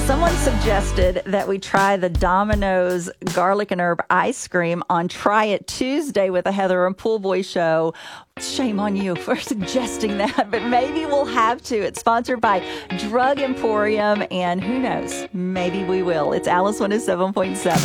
Someone suggested that we try the Domino's garlic and herb ice cream on Try It Tuesday with a Heather and Pool Boy show. Shame on you for suggesting that, but maybe we'll have to. It's sponsored by Drug Emporium, and who knows, maybe we will. It's Alice 107.7.